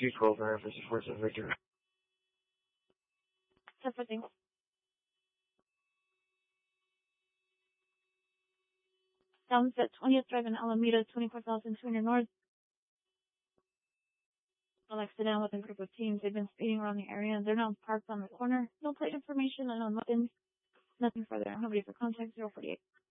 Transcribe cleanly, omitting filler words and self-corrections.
212 for support of Victor. Separate things. Sounds at 20th Drive in Alameda, 24,200 North. Alex sit down with a group of teens. They've been speeding around the area. They're now parked on the corner. No plate information, unknown weapons. Nothing further. Nobody for contact. 048.